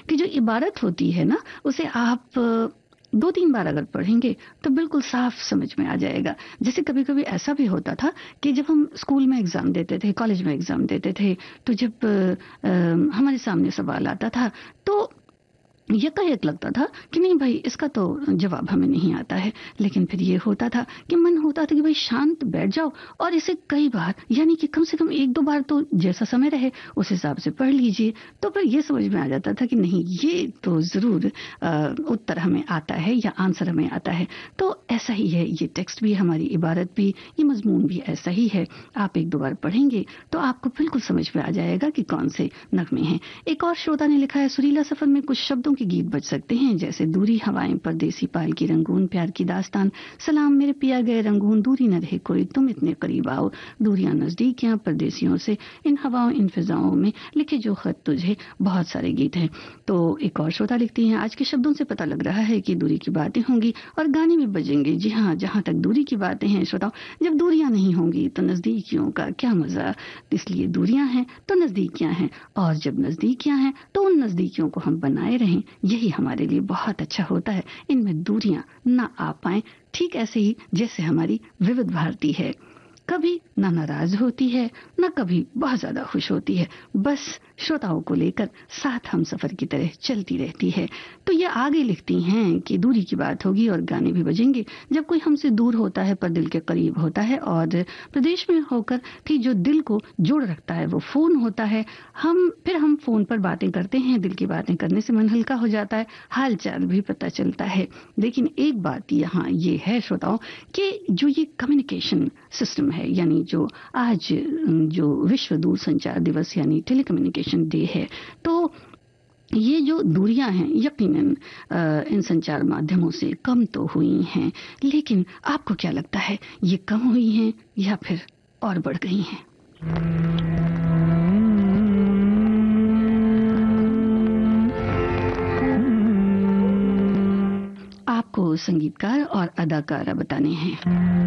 कि जो इबारत होती है ना, उसे आप 2-3 बार अगर पढ़ेंगे तो बिल्कुल साफ समझ में आ जाएगा। जैसे कभी-कभी ऐसा भी होता था कि जब हम स्कूल में एग्ज़ाम देते थे, कॉलेज में एग्ज़ाम देते थे, तो जब हमारे सामने सवाल आता था, तो यकायक लगता था कि नहीं भाई, इसका तो जवाब हमें नहीं आता है। लेकिन फिर ये होता था कि मन होता था कि भाई शांत बैठ जाओ और इसे कई बार, यानी कि कम से कम 1-2 बार तो जैसा समय रहे उस हिसाब से पढ़ लीजिए। तो फिर ये समझ में आ जाता था कि नहीं, ये तो ज़रूर उत्तर हमें आता है या आंसर हमें आता है। तो ऐसा ही है ये टेक्स्ट भी, हमारी इबारत भी, ये मजमून भी ऐसा ही है। आप 1-2 बार पढ़ेंगे तो आपको बिल्कुल समझ में आ जाएगा कि कौन से नगमे हैं। एक और श्रोता ने लिखा है, सुरीला सफर में कुछ शब्दों के गीत बज सकते हैं, जैसे दूरी हवाएं, परदेसी पाल की रंगून, प्यार की दास्तान, सलाम मेरे पिया गए रंगून, दूरी न रहे कोई तुम इतने करीब आओ, दूरियां नजदीकियां परदेसियों से, इन हवाओं इन फिजाओं में लिखे जो खत तुझे। बहुत सारे गीत हैं। तो एक और श्रोता लिखती हैं, आज के शब्दों से पता लग रहा है कि दूरी की बातें होंगी और गाने भी बजेंगे। जी हाँ, जहां तक दूरी की बातें हैं श्रोताओं, जब दूरियां नहीं होंगी तो नजदीकियों का क्या मजा। इसलिए दूरियां हैं तो नजदीकियां हैं, और जब नजदीकियां हैं तो उन नजदीकियों को हम बनाए रहें, यही हमारे लिए बहुत अच्छा होता है। इनमें दूरियां ना आ पाए, ठीक ऐसे ही जैसे हमारी विविध भारती है, कभी ना नाराज होती है ना कभी बहुत ज्यादा खुश होती है, बस श्रोताओं को लेकर साथ हम सफर की तरह चलती रहती है। तो ये आगे लिखती हैं कि दूरी की बात होगी और गाने भी बजेंगे, जब कोई हमसे दूर होता है पर दिल के करीब होता है, और प्रदेश में होकर कि जो दिल को जोड़ रखता है वो फोन होता है। हम फोन पर बातें करते हैं, दिल की बातें करने से मन हल्का हो जाता है, हाल चाल भी पता चलता है। लेकिन एक बात यहाँ ये है श्रोताओं कि जो ये कम्युनिकेशन सिस्टम है, यानी जो आज जो विश्व दूरसंचार दिवस यानी टेलीकम्युनिकेशन डे है, तो ये जो दूरियां हैं यकीनन इन संचार माध्यमों से कम तो हुई हैं, लेकिन आपको क्या लगता है, ये कम हुई हैं या फिर और बढ़ गई हैं? आपको संगीतकार और अदाकारा बताने हैं।